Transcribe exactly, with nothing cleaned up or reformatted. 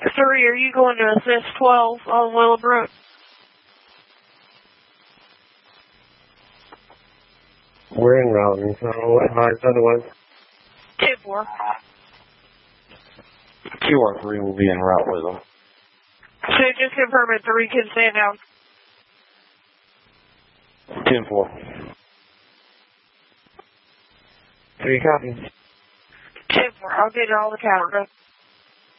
Three, are you going to assist twelve on Willowbrook? We're in routing, so advise otherwise. ten four. Q R three will be en route with them. So just confirm it, three can stand down. ten four. Three copies. ten four, I'll get all the counter.